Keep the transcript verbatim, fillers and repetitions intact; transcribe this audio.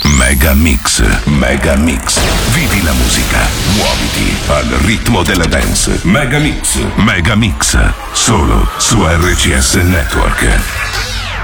Mega Mix, Mega Mix. Vivi la musica, muoviti al ritmo della dance. Mega Mix, Mega Mix. Solo su R C S Network.